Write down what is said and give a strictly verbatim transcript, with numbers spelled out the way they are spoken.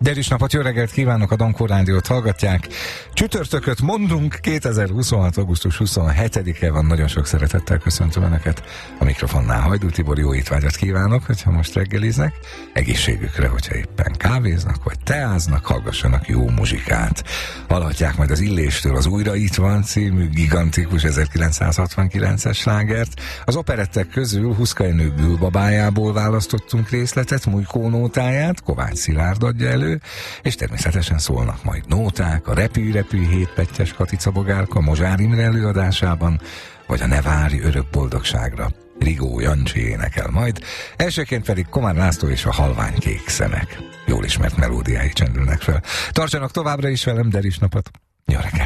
Derűs napot, jó reggelt kívánok, a Dankó Rádiót hallgatják. Csütörtököt mondunk, kétezer-huszonhat. augusztus huszonhetedike van, nagyon sok szeretettel köszöntöm Önöket. A mikrofonnál Hajdú Tibor, jó étvágyat kívánok, hogyha most reggeliznek. Egészségükre, hogyha éppen kávéznak, vagy teáznak, hallgassanak jó muzsikát. Hallhatják majd az Illéstől az Újra itt van című gigantikus ezerkilencszázhatvankilences slágert. Az operettek közül Huszkai nő Gülbabájából választottunk részletet, Mújkó nótáját, Kovács Szilárd adja elő, és természetesen szólnak majd nóták, a Repű-repű hétpettyes Katica Bogárka Mozsár Imre előadásában, vagy a Ne várj örök boldogságra Rigó Jancsi énekel majd, elsőként pedig Komár László és a Halványkék szemek. Jól ismert melódiái csendülnek fel. Tartsanak továbbra is velem, Derűs napot! Jó reggelt!